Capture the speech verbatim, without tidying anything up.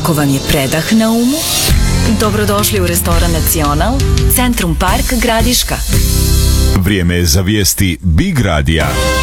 Ako vam je predah na umu, dobrodošli u restoran Nacional, Centrum Park, Gradiška. Vrijeme je za vijesti Big Radija.